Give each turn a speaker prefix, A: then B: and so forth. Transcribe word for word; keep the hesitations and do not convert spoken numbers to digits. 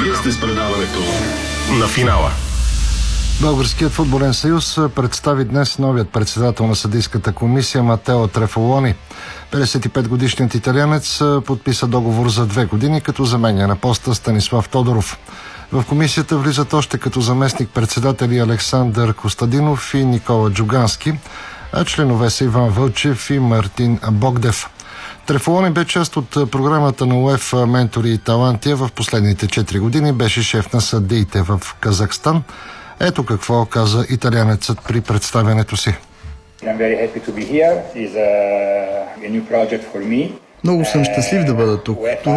A: Вие сте с предаването на финала.
B: Българският футболен съюз представи днес новият председател на съдийската комисия Матео Трефолони. петдесет и пет годишният италианец подписа договор за две години, като заменя на поста Станислав Тодоров. В комисията влизат още като заместник-председатели Александър Костадинов и Никола Джугански, а членове са Иван Вълчев и Мартин Богдев. Трефолони бе част от програмата на УЕФА Ментори и таланти. В последните четири години беше шеф на съдиите в Казахстан. Ето какво каза италианецът при представянето си.
C: Много съм щастлив да бъда тук.